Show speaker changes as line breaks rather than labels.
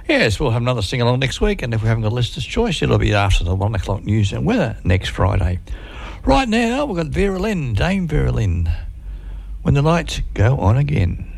Yes, we'll have another sing-along next week, and if we haven't got a listener's choice, it'll be after the 1 o'clock news and weather next Friday. Right now, we've got Vera Lynn, Dame Vera Lynn, When the Lights Go On Again.